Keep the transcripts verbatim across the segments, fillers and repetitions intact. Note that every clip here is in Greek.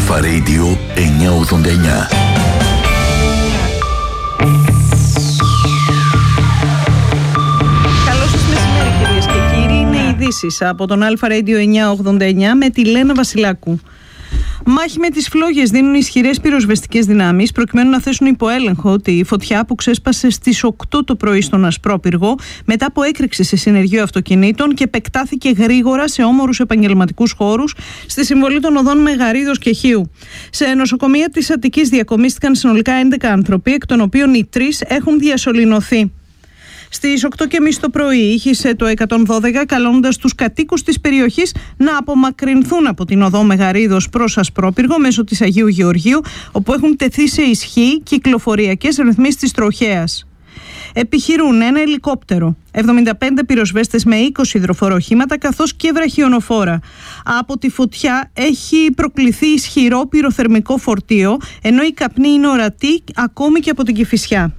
Αλφα Radio εννιακόσια ογδόντα εννιά. Από τον Αλφα Radio εννιακόσια ογδόντα εννιά με τη Λένα Βασιλάκου. Μάχη με τις φλόγες δίνουν ισχυρές πυροσβεστικές δυνάμεις προκειμένου να θέσουν υπό έλεγχο τη φωτιά που ξέσπασε στις οκτώ το πρωί στον Ασπρόπυργο μετά από έκρηξη σε συνεργείο αυτοκινήτων και επεκτάθηκε γρήγορα σε όμορους επαγγελματικούς χώρους στη συμβολή των οδών Μεγαρίδος και Χίου. Σε νοσοκομεία της Αττικής διακομίστηκαν συνολικά έντεκα άνθρωποι, εκ των οποίων οι τρεις έχουν διασωληνωθεί. Στις οκτώ και μισή το πρωί ήχησε το εκατόν δώδεκα καλώντας τους κατοίκους της περιοχής να απομακρυνθούν από την οδό Μεγαρίδος προς Ασπρόπυργο μέσω της Αγίου Γεωργίου, όπου έχουν τεθεί σε ισχύ κυκλοφοριακές ρυθμίσεις της τροχέας. Επιχειρούν ένα ελικόπτερο, εβδομήντα πέντε πυροσβέστες με είκοσι υδροφοροχήματα καθώς και βραχιονοφόρα. Από τη φωτιά έχει προκληθεί ισχυρό πυροθερμικό φορτίο, ενώ η καπνή είναι ορατή ακόμη και από την Κηφισιά.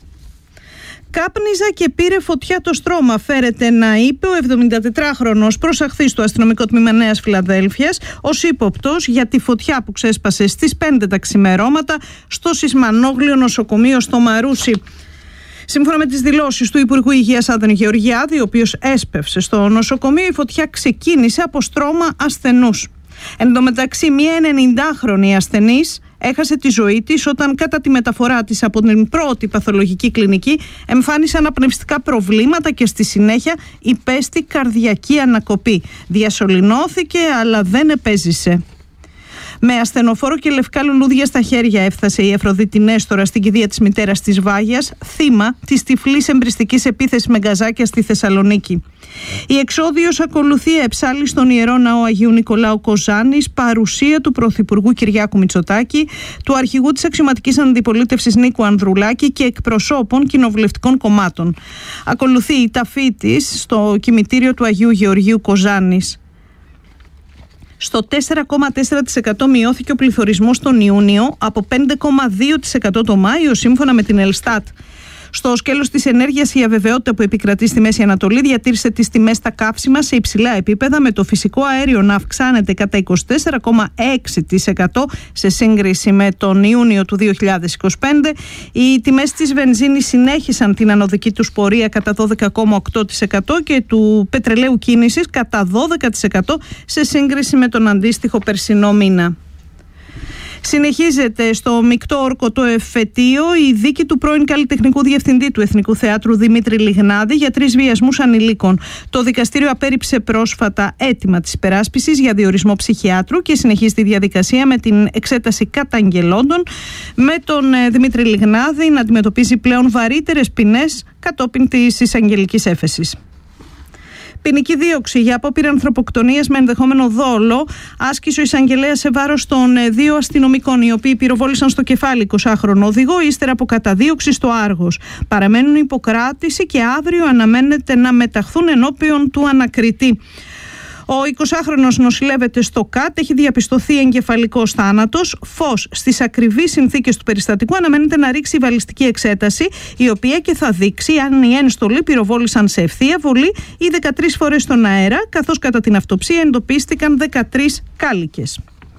Κάπνιζα και πήρε φωτιά το στρώμα, φέρεται να είπε ο εβδομηντατετράχρονος προσαχθής στο αστυνομικό τμήμα Νέας Φιλαδέλφειας ως ύποπτος για τη φωτιά που ξέσπασε στις πέντε τα ξημερώματα στο Σισμανόγλιο νοσοκομείο στο Μαρούσι. Σύμφωνα με τις δηλώσεις του Υπουργού Υγείας Άδωνη Γεωργιάδη, ο οποίος έσπευσε στο νοσοκομείο, η φωτιά ξεκίνησε από στρώμα ασθενούς. Εν τω μεταξύ, μια ενενηντάχρονη ασθενής έχασε τη ζωή της όταν κατά τη μεταφορά της από την πρώτη παθολογική κλινική εμφάνισε αναπνευστικά προβλήματα και στη συνέχεια υπέστη καρδιακή ανακοπή. Διασωληνώθηκε αλλά δεν επέζησε. Με ασθενοφόρο και λευκά λουλούδια στα χέρια έφτασε η Αφροδίτη Νέστορα στην κηδεία της μητέρας της Βάγιας, θύμα της τυφλής εμπριστικής επίθεσης με γκαζάκια στη Θεσσαλονίκη. Η εξόδιος ακολουθεί εψάλη στον Ιερό Ναό Αγίου Νικολάου Κοζάνης, παρουσία του Πρωθυπουργού Κυριάκου Μητσοτάκη, του Αρχηγού της Αξιωματικής Αντιπολίτευσης Νίκου Ανδρουλάκη και εκπροσώπων κοινοβουλευτικών κομμάτων. Ακολουθεί η ταφή της στο κημητήριο του Αγίου Γεωργίου Κοζάνης. Στο τέσσερα κόμμα τέσσερα τοις εκατό μειώθηκε ο πληθωρισμός τον Ιούνιο από πέντε κόμμα δύο τοις εκατό το Μάιο, σύμφωνα με την Ελστάτ. Στο σκέλος της ενέργειας, η αβεβαιότητα που επικρατεί στη Μέση Ανατολή διατήρησε τις τιμές στα καύσιμα σε υψηλά επίπεδα, με το φυσικό αέριο να αυξάνεται κατά είκοσι τέσσερα κόμμα έξι τοις εκατό σε σύγκριση με τον Ιούνιο του δύο χιλιάδες είκοσι πέντε. Οι τιμές της βενζίνης συνέχισαν την ανωδική τους πορεία κατά δώδεκα κόμμα οκτώ τοις εκατό και του πετρελαίου κίνησης κατά δώδεκα τοις εκατό σε σύγκριση με τον αντίστοιχο περσινό μήνα. Συνεχίζεται στο μεικτό όρκο το εφετείο η δίκη του πρώην καλλιτεχνικού διευθυντή του Εθνικού Θεάτρου Δημήτρη Λιγνάδη για τρεις βιασμούς ανηλίκων. Το δικαστήριο απέρριψε πρόσφατα αίτημα της υπεράσπισης για διορισμό ψυχιάτρου και συνεχίζει τη διαδικασία με την εξέταση καταγγελόντων, με τον Δημήτρη Λιγνάδη να αντιμετωπίζει πλέον βαρύτερες ποινές κατόπιν της εισαγγελικής έφεσης. Ποινική δίωξη για απόπειρα ανθρωποκτονίας με ενδεχόμενο δόλο άσκησε ο εισαγγελέας σε βάρος των δύο αστυνομικών, οι οποίοι πυροβόλησαν στο κεφάλι εικοσάχρονο οδηγό ύστερα από καταδίωξη στο Άργος. Παραμένουν υποκράτηση και αύριο αναμένεται να μεταχθούν ενώπιον του ανακριτή. Ο εικοσάχρονος νοσηλεύεται στο ΚΑΤ, έχει διαπιστωθεί εγκεφαλικός θάνατος. Φως στις ακριβείς συνθήκες του περιστατικού αναμένεται να ρίξει βαλιστική εξέταση, η οποία και θα δείξει αν οι ένστολοι πυροβόλησαν σε ευθεία βολή ή δεκατρείς φορές στον αέρα, καθώς κατά την αυτοψία εντοπίστηκαν δεκατρείς κάλικες.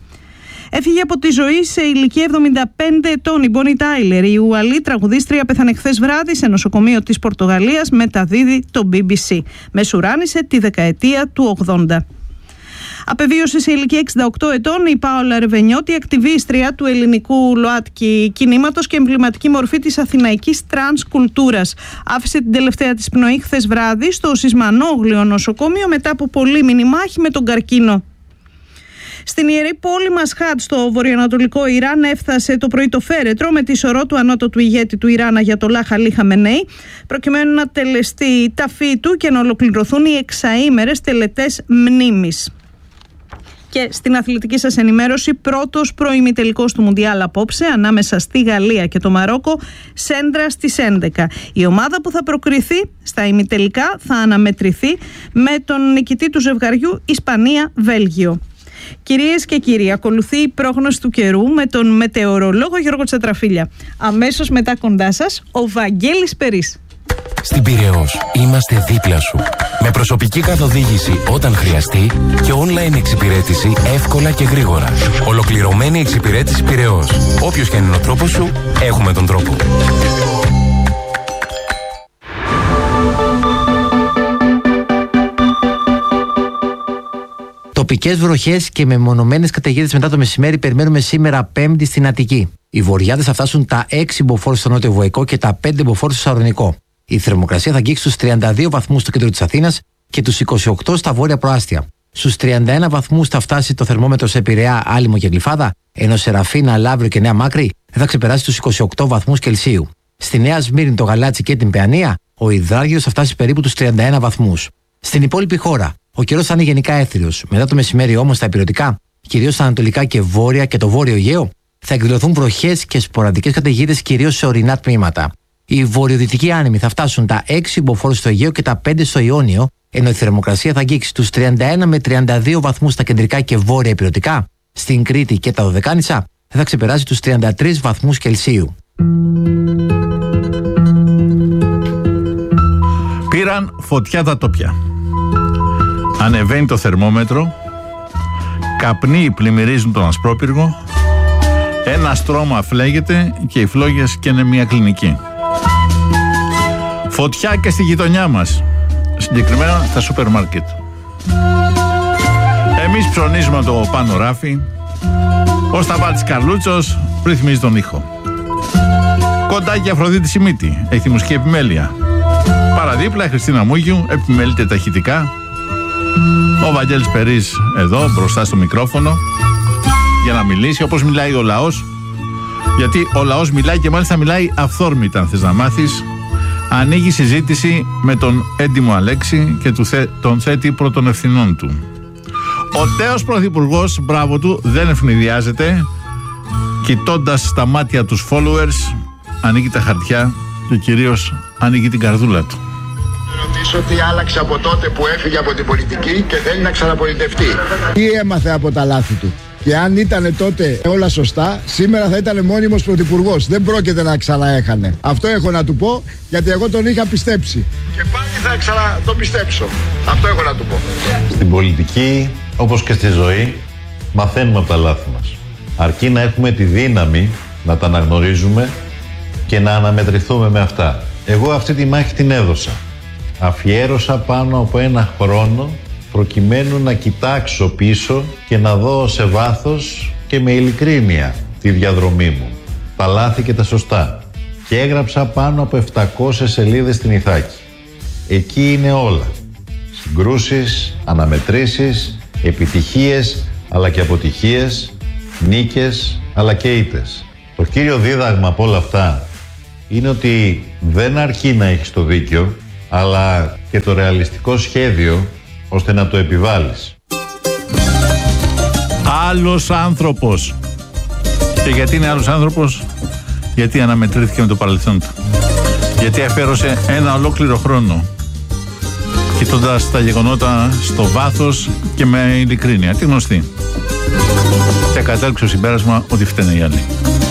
Έφυγε από τη ζωή σε ηλικία εβδομήντα πέντε ετών η Μπόνι Τάιλερ. Η Ουαλή τραγουδίστρια πέθανε χθες βράδυ σε νοσοκομείο της Πορτογαλίας, μεταδίδει το μπι μπι σι. Μεσουράνησε τη δεκαετία του ογδόντα. Απεβίωσε σε ηλικία εξήντα οκτώ ετών η Πάολα Ρεβενιώτη, ακτιβίστρια του ελληνικού ΛΟΑΤΚΙ κινήματος και εμβληματική μορφή της αθηναϊκής τρανς κουλτούρας. Άφησε την τελευταία της πνοή χθες βράδυ στο Σισμανόγλιο νοσοκομείο μετά από πολύμηνη μάχη με τον καρκίνο. Στην ιερή πόλη Μασχάτ στο βορειοανατολικό Ιράν έφτασε το πρωί το φέρετρο με τη σωρό του ανώτατου ηγέτη του Ιράν Αγιατολάχ Αλί Χαμενέι, προκειμένου να τελεστεί η ταφή του και να ολοκληρωθούν οι εξαήμερες τελετές μνήμης. Και στην αθλητική σας ενημέρωση, πρώτος προημιτελικός του Μουντιάλ απόψε ανάμεσα στη Γαλλία και το Μαρόκο, σέντρα στις έντεκα. Η ομάδα που θα προκριθεί στα ημιτελικά θα αναμετρηθεί με τον νικητή του ζευγαριού Ισπανία-Βέλγιο. Κυρίες και κύριοι, ακολουθεί η πρόγνωση του καιρού με τον μετεωρολόγο Γιώργο Τσατραφίλια. Αμέσως μετά κοντά σας, ο Βαγγέλης Περής. Στην Πειραιώς είμαστε δίπλα σου. Με προσωπική καθοδήγηση όταν χρειαστεί και online εξυπηρέτηση εύκολα και γρήγορα. Ολοκληρωμένη εξυπηρέτηση Πειραιώς. Όποιος και αν είναι ο τρόπος σου, έχουμε τον τρόπο. Τοπικές βροχές και μεμονωμένες καταιγίδες μετά το μεσημέρι περιμένουμε σήμερα Πέμπτη στην Αττική. Οι βορειάδες θα φτάσουν τα έξι μποφόρ στο νότιο Βοϊκό και τα πέντε μποφόρ στο Σαρονικό. Η θερμοκρασία θα αγγίξει στους τριάντα δύο βαθμούς στο κέντρο της Αθήνας και τους είκοσι οκτώ στα βόρεια προάστια. Στους τριάντα ένα βαθμούς θα φτάσει το θερμόμετρο σε Πειραιά, Άλυμο και Γλυφάδα, ενώ σε Ραφίνα, Λαύριο και Νέα Μάκρη δεν θα ξεπεράσει τους είκοσι οκτώ βαθμούς Κελσίου. Στη Νέα Σμύρνη, το Γαλάτσι και την Παιανία, ο υδράργυρος θα φτάσει περίπου τους τριάντα ένα βαθμούς. Στην υπόλοιπη χώρα, ο καιρός θα είναι γενικά έθριος. Μετά το μεσημέρι όμως στα ηπειρωτικά, κυρίως στα ανατολικά και βόρεια και το βόρειο Αιγαίο, θα εκδηλωθούν βροχές και σποραδικές καταιγίδες κυρίως σε ορεινά τμήματα. Οι βορειοδυτικοί άνεμοι θα φτάσουν τα έξι μποφόρ στο Αιγαίο και τα πέντε στο Ιόνιο, ενώ η θερμοκρασία θα αγγίξει τους τριάντα ένα με τριάντα δύο βαθμούς στα κεντρικά και βόρεια ηπειρωτικά. Στην Κρήτη και τα Δωδεκάνησα δεν θα ξεπεράσει τους τριάντα τρεις βαθμούς Κελσίου. Πήραν φωτιά τα τοπιά. Ανεβαίνει το θερμόμετρο, καπνοί πλημμυρίζουν τον Ασπρόπυργο, ένα στρώμα φλέγεται και οι φλόγες και είναι μια κλινική. Φωτιά και στη γειτονιά μας, συγκεκριμένα στα σούπερ μάρκετ. Εμείς ψωνίζουμε το πάνω ράφι, ο Σταμάτης Καρλούτσος ρυθμίζει τον ήχο. Κοντάκι Αφροδίτη Σιμίτη, έχει τη μουσική επιμέλεια. Παραδίπλα η Χριστίνα Μούγιου επιμελείται τα ηχητικά. Ο Βαγγέλης Περής εδώ μπροστά στο μικρόφωνο για να μιλήσει όπως μιλάει ο λαός, γιατί ο λαός μιλάει και μάλιστα μιλάει αυθόρμητα, αν θες να μάθεις. Ανοίγει συζήτηση με τον έντιμο Αλέξη και του θε, τον θέτει πρώτων ευθυνών του. Ο τέος πρωθυπουργός, μπράβο του, δεν ευνηδιάζεται. Κοιτώντας στα μάτια τους followers, ανοίγει τα χαρτιά και κυρίως ανοίγει την καρδούλα του. Ρωτήσω τι άλλαξε από τότε που έφυγε από την πολιτική και θέλει να ξαναπολιτευτεί. Τι έμαθε από τα λάθη του. Και αν ήταν τότε όλα σωστά, σήμερα θα ήταν μόνιμος πρωθυπουργός. Δεν πρόκειται να ξαναέχανε. Αυτό έχω να του πω, γιατί εγώ τον είχα πιστέψει. Και πάλι θα ξανα το πιστέψω. Αυτό έχω να του πω. Στην πολιτική, όπως και στη ζωή, μαθαίνουμε από τα λάθη μας. Αρκεί να έχουμε τη δύναμη να τα αναγνωρίζουμε και να αναμετρηθούμε με αυτά. Εγώ αυτή τη μάχη την έδωσα. Αφιέρωσα πάνω από ένα χρόνο προκειμένου να κοιτάξω πίσω και να δω σε βάθος και με ειλικρίνεια τη διαδρομή μου, τα λάθη και τα σωστά. Και έγραψα πάνω από επτακόσιες σελίδες στην Ιθάκη. Εκεί είναι όλα. Συγκρούσεις, αναμετρήσεις, επιτυχίες αλλά και αποτυχίες, νίκες αλλά και ήττες. Το κύριο δίδαγμα από όλα αυτά είναι ότι δεν αρκεί να έχεις το δίκιο, αλλά και το ρεαλιστικό σχέδιο ώστε να το επιβάλλεις. Άλλος άνθρωπος. Και γιατί είναι άλλος άνθρωπος? Γιατί αναμετρήθηκε με το παρελθόν του. Γιατί αφιέρωσε ένα ολόκληρο χρόνο κοιτώντας τα γεγονότα στο βάθος και με ειλικρίνεια, τη γνωστή. Και κατέληξε το συμπέρασμα ότι φταίνε οι άλλοι.